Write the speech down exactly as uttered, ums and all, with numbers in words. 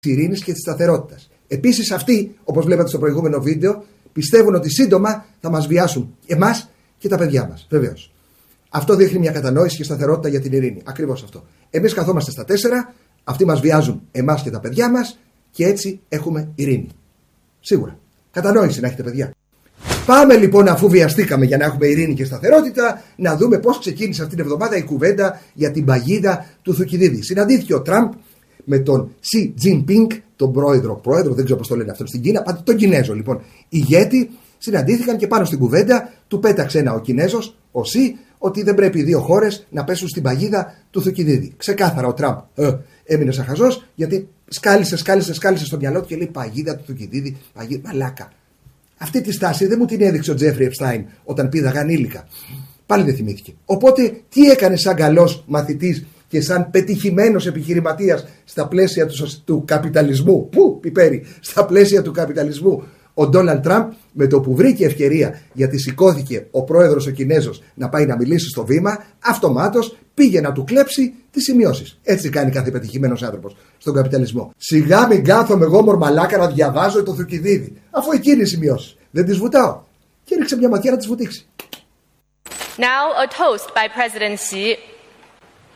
ειρήνης και της σταθερότητας. Επίσης, αυτοί, όπως βλέπατε στο προηγούμενο βίντεο, πιστεύουν ότι σύντομα θα μας βιάσουν εμάς και τα παιδιά μας. Βεβαίως. Αυτό δείχνει μια κατανόηση και σταθερότητα για την ειρήνη. Ακριβώς αυτό. Εμείς καθόμαστε στα τέσσερα, αυτοί μας βιάζουν εμάς και τα παιδιά μας και έτσι έχουμε ειρήνη. Σίγουρα. Κατανόηση να έχετε, παιδιά. Πάμε λοιπόν, αφού βιαστήκαμε για να έχουμε ειρήνη και σταθερότητα, να δούμε πώς ξεκίνησε αυτήν την εβδομάδα η κουβέντα για την παγίδα του Θουκυδίδη. Συναντήθηκε ο Τραμπ με τον Σι Τζινπίνγκ, τον πρόεδρο, πρόεδρο, δεν ξέρω πώς το λένε αυτό στην Κίνα, πάντως τον Κινέζο λοιπόν, ηγέτη. Συναντήθηκαν και πάνω στην κουβέντα του πέταξε ένα ο Κινέζος, ο Σι, ότι δεν πρέπει οι δύο χώρες να πέσουν στην παγίδα του Θουκυδίδη. Ξεκάθαρα ο Τραμπ ε, έμεινε σαν χαζός, γιατί σκάλισε, σκάλισε, σκάλισε στο μυαλό του και λέει παγίδα του Θουκυδίδη, παγίδα, μαλάκα. Αυτή τη στάση δεν μου την έδειξε ο Τζέφρι Επστάιν όταν πήδαγαν ήλικα. Πάλι δεν θυμήθηκε. Οπότε τι έκανε σαν καλός μαθητής και σαν πετυχημένος επιχειρηματίας στα πλαίσια του, του καπιταλισμού? Πού πιπέρι, στα πλαίσια του καπιταλισμού. Ο Ντόναλντ Τραμπ, με το που βρήκε ευκαιρία, γιατί σηκώθηκε ο πρόεδρος ο Κινέζος να πάει να μιλήσει στο βήμα, αυτομάτως πήγε να του κλέψει τις σημειώσεις. Έτσι κάνει κάθε πετυχημένος άνθρωπος στον καπιταλισμό. Σιγά μην κάθομαι εγώ μορμαλάκα να διαβάζω το Θουκυδίδη, αφού εκείνη οι σημειώσεις. Δεν τις βουτάω. Και έριξε μια ματιά να τις βουτήξει. Now a toast by President Xi